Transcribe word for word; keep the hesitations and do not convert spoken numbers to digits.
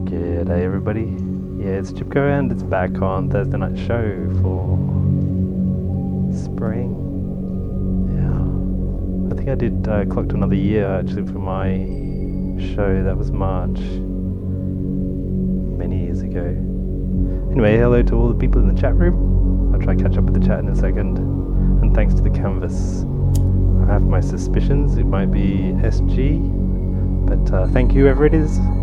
G'day everybody. Yeah, it's Chipko and it's back on Thursday Night Show for spring. Yeah. I think I did uh, clock to another year actually for my show. That was March. Many years ago. Anyway, hello to all the people in the chat room. I'll try to catch up with the chat in a second. And thanks to the canvas. I have my suspicions it might be S G. But uh, thank you whoever it is.